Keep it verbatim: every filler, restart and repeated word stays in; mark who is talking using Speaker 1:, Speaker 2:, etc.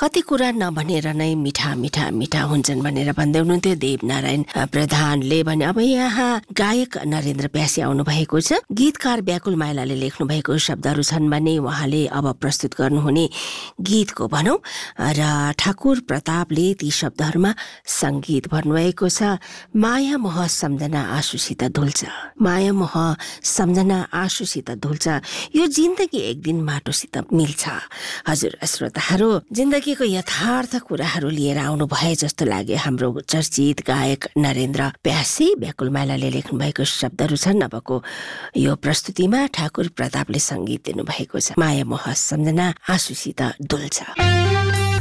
Speaker 1: कति कुरा नभनेर नै मिठा मिठा मिठा हुन्छन् भनेर भन्दै हुनुहुन्थ्यो देवनारायण प्रधानले भने। अब यहाँ गायक नरेन्द्र प्यासी आउनु भएको छ। गीतकार व्याकुल माइलाले लेख्नु भएको शब्दहरू छन् भने उहाँले अब प्रस्तुत गर्नुहुने गीतको भनौँ र ठाकुर प्रतापले ती शब्दहरूमा सङ्गीत भर्नुभएको छ। माया मोह सम्झना आँसुसित धुल्छ, माया मोह सम्झना आँसुसित धुल्छ, यो जिन्दगी एक दिन माटोसित मिल्छ। हजुर श्रोताहरू, जिन्दगीको यथार्थ कुराहरू लिएर आउनु भए जस्तो लाग्यो हाम्रो चर्चित गायक नरेन्द्र प्यासी। व्याकुल माइलाले लेख्नु भएको शब्दहरू छन्। अबको यो प्रस्तुतिमा ठाकुर प्रतापले सङ्गीत दिनुभएको छ। माया मोह सम्झना आँसुसित धुल्छ।